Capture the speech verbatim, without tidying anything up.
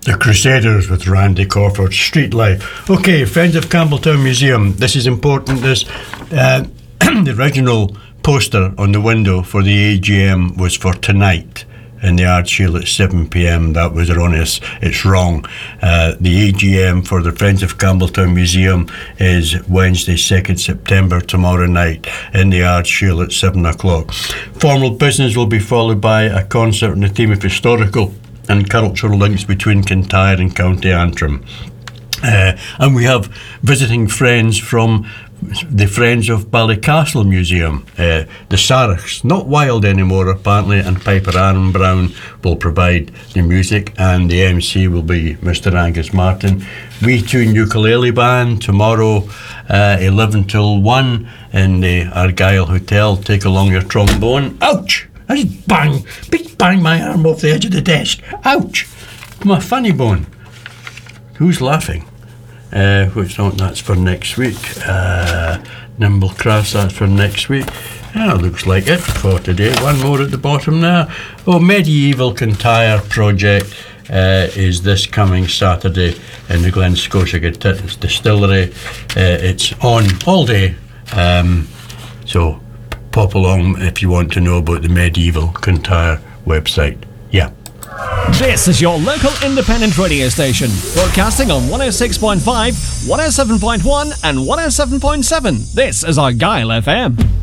The Crusaders with Randy Crawford, Street Life. Okay, Friends of Campbelltown Museum. This is important. This uh, the original poster on the window for the A G M was for tonight in the Art Shield at seven p.m. That was erroneous. It's wrong. Uh, the A G M for the Friends of Campbelltown Museum is Wednesday, second September, tomorrow night in the Art Shield at seven o'clock. Formal business will be followed by a concert on the theme of historical and cultural links between Kintyre and County Antrim. Uh, and we have visiting friends from the Friends of Ballycastle Museum, uh, the Sarachs, not Wild anymore apparently, and Piper Aaron Brown will provide the music, and the M C will be Mister Angus Martin. We Tune Ukulele Band tomorrow, uh, eleven till one in the Argyle Hotel. Take along your trombone. Ouch! I just bang, big bang my arm off the edge of the desk. Ouch! My funny bone. Who's laughing? Uh, which not, that's for next week. Uh, Nimble Crafts, that's for next week. Ah, looks like it for today. One more at the bottom now. Oh, Medieval Kintyre project uh, is this coming Saturday in the Glen Scotia Distillery. Uh, it's on all day. Um, so pop along if you want to know about the Medieval Kintyre website. Yeah. This is your local independent radio station, broadcasting on one oh six point five, one oh seven point one and one oh seven point seven. This is Argyle F M.